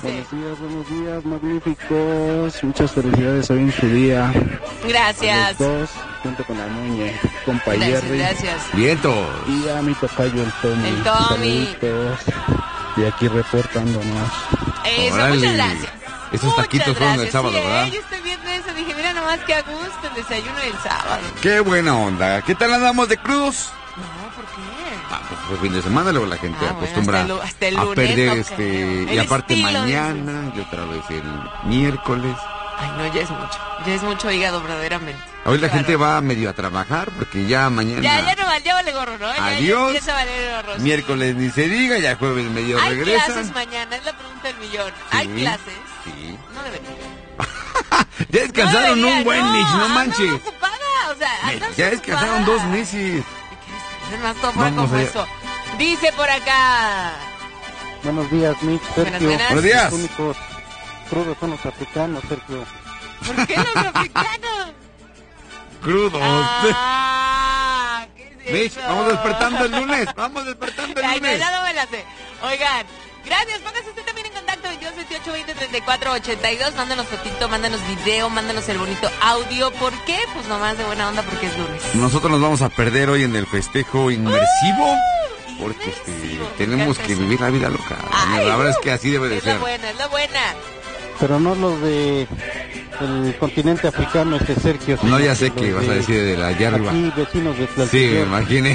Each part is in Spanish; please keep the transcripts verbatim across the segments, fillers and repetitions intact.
Buenos días, buenos días, magníficos. Muchas felicidades hoy en su día. Gracias. A los dos, junto con la Muñe, compa Gracias, Jerry. gracias. Vientos. Y a mi tocayo, el Tommy. El Tommy. Saluditos. Y aquí reportándonos. Eso, Órale. muchas gracias. Esos Muchas taquitos fueron el gracias. sábado, sí, ¿verdad? eh, yo estoy viendo eso, dije, mira nomás que a gusto el desayuno del sábado. Qué buena onda. ¿Qué tal andamos de crudos? No, ¿por qué? Ah, pues fue fin de semana, luego la gente Ah, bueno, acostumbra hasta el lu- hasta el a lunes, perder no este... creo. Y El aparte estilo, mañana y otra vez el miércoles. Ay, no, ya es mucho. Ya es mucho hígado, verdaderamente. Hoy la Claro. gente va medio a trabajar porque ya mañana... Ya, ya no vale, ya vale gorro, ¿no? Ya- ya Adiós. empieza a valer gorro. sí. Miércoles ni se diga, ya jueves medio ¿Hay regresan. clases mañana? Es la pregunta del millón. Sí, ¿Hay clases? Sí. No debería. Ya descansaron no debería, un buen no, mes, no ando manches. ocupada, o sea, andas Ya descansaron ocupada. dos meses. Es más, todo fuera Vamos como allá. eso. Dice por acá. Buenos días, Mitch, Sergio. Buenas, buenas. Buenos días. Los únicos crudos son los africanos, Sergio. ¿Por qué los africanos? Crudos. Ah, ¿qué es Mitch, eso? vamos despertando el lunes. Vamos despertando el Ay, no, lunes. ya no me la sé. Oigan, gracias. Póngase usted también en contacto. veintidós, veintiocho, veinte, treinta y cuatro, ochenta y dos. Mándanos fotito, mándanos video, mándanos el bonito audio. ¿Por qué? Pues nomás de buena onda porque es lunes. Nosotros nos vamos a perder hoy en el festejo inmersivo. Uh, Porque este, inmersivo. tenemos Me que encanta vivir la vida loca. Ay, la verdad es uh, que así debe de Es ser. la buena, es la buena. Pero no los de el continente africano, este Sergio. No, sino ya sé los que vas a de decir de la yarba. Aquí, vecinos de Sí, me Tlaltepec. imaginé.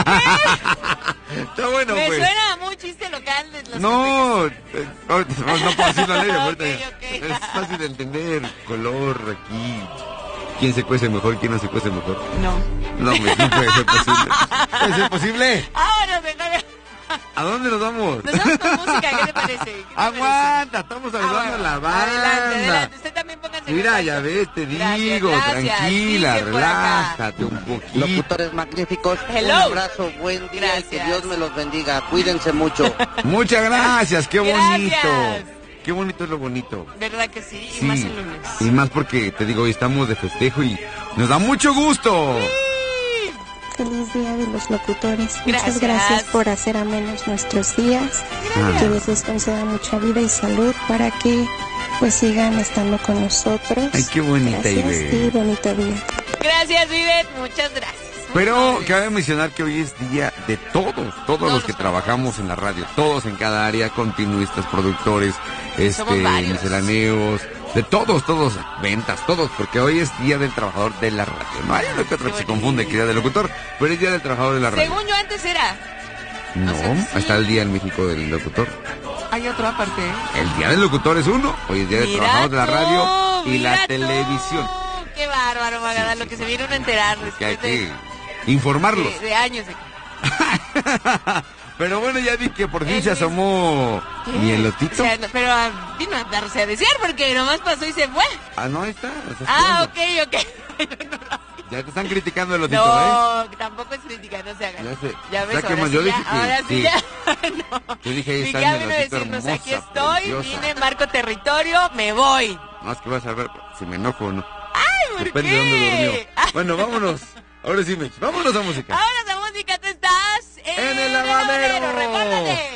Está bueno, Me pues. suena muy chiste local de los No, eh, no, no puedo decirlo al aire. Ok, ahorita. ok. Es fácil de entender. Color aquí. ¿Quién se cuece mejor? ¿Quién no se cuece mejor? No. No, pues, no puede ser posible. ¿Puede ser posible? Ahora venga. ¿A dónde nos vamos? Nos vamos con música, ¿qué te parece? ¿Qué te Aguanta, estamos parece? saludando Ah, a la bueno. Adelante, banda. adelante. Usted también póngase en Mira, contacto. ya ves, te Gracias, digo, gracias. tranquila, Dice por acá. relájate un poquito. Locutores magníficos, Hello. un abrazo, buen día y Gracias. que Dios me los bendiga. Cuídense mucho. Muchas gracias, qué bonito. Gracias. Qué bonito es lo bonito. ¿Verdad que sí? Y Sí, más el lunes. y más porque, te digo, hoy estamos de festejo y nos da mucho gusto. Feliz día de los locutores. Gracias. Muchas gracias por hacer amenos nuestros días. Ah. Que Dios les conceda mucha vida y salud para que pues sigan estando con nosotros. Ay, qué bonita, Gracias Ibe. y bonito día. Gracias, Vivet. Muchas gracias. Muy Pero amables. cabe mencionar que hoy es día de todos, todos los los que trabajadores. trabajamos en la radio, todos en cada área, continuistas, productores, este, Somos varios. misceláneos, de todos, todos, ventas, todos, porque hoy es día del trabajador de la radio. No hay uno que otro que se confunde que día del locutor, pero es día del trabajador de la radio. Según yo antes era. No, o sea, sí. está el día en México del locutor. Hay otro aparte. ¿eh? El día del locutor es uno, hoy es día del Mira trabajador de la tú, radio y mira la tú. televisión. Qué bárbaro, Magada, lo que se viene uno a enterar Que hay después que de, informarlos. de, de años. de- Pero bueno, ya vi que por fin El se Luis- asomó ¿Qué? mi elotito. O sea, no, pero ah, vino a darse a desear porque nomás pasó y se fue. Ah, no, ahí está. está Ah, esperando. ok, ok. Ya te están criticando el elotito, ¿eh? No, tampoco es crítica, no se hagan. Ya sé. Ya ves, Ya que ahora más, sí yo ya, dije que ahora sí, sí. ya. No. Yo dije, ahí Y está ya mi vino a elotito decirnos, hermosa, aquí estoy, preciosa. vine, marco territorio, me voy. No, es que vas a ver si me enojo o no. Ay, ¿por Depende qué? de dónde durmió. Bueno, vámonos. Ahora sí, Mitch. Vámonos a música. Ahora la música, tú estás En el lavadero. Recuérdate.